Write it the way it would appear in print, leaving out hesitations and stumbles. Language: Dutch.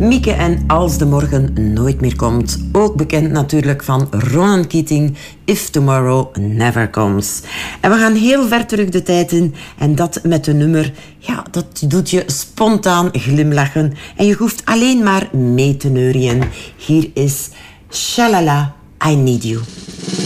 Mieke en Als de Morgen Nooit Meer Komt. Ook bekend natuurlijk van Ronan Keating, If Tomorrow Never Comes. En we gaan heel ver terug de tijd in. En dat met een nummer, ja, dat doet je spontaan glimlachen. En je hoeft alleen maar mee te neurien. Hier is Shalala, I Need You.